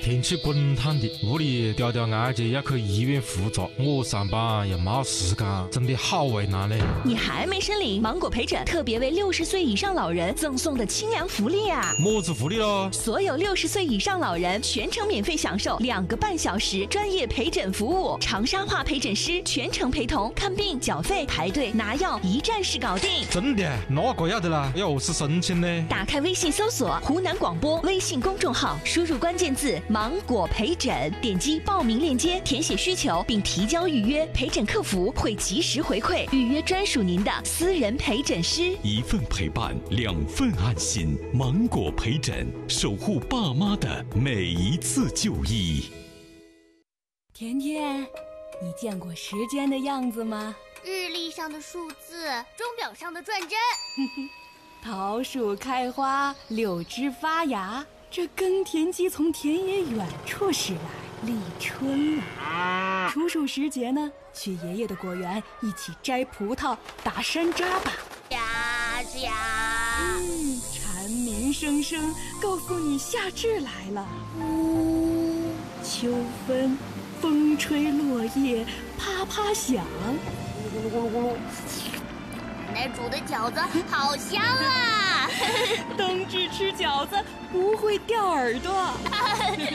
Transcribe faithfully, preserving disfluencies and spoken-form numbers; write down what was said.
天气滚烫的，屋里条条案件要去医院复查，我上班又没时间，真的好为难嘞。 你还没申领芒果陪诊特别为六十岁以上老人赠送的清凉福利啊！ 么子福利咯？ 所有六十岁以上老人全程免费享受两个半小时专业陪诊服务，长沙话陪诊师全程陪同，看病、缴费、排队、拿药，一站式搞定。 真的？那个要得啦，要何是申请呢？ 打开微信搜索湖南广播微信公众号，输入关键字芒果陪诊，点击报名链接，填写需求并提交预约，陪诊客服会及时回馈，预约专属您的私人陪诊师。 一份陪伴，两份安心。芒果陪诊，守护爸妈的每一次就医。 甜甜，你见过时间的样子吗？ 日历上的数字，钟表上的转针。 桃树开花，柳枝发芽，这耕田机从田野远处驶来，立春了。处暑时节呢，去爷爷的果园一起摘葡萄、打山楂吧。 呀呀， 嗯，蝉鸣声声告诉你夏至来了。 呜， 秋分，风吹落叶啪啪响。 咕噜咕噜咕噜，奶奶煮的饺子好香啊！ 冬至吃饺子不会掉耳朵。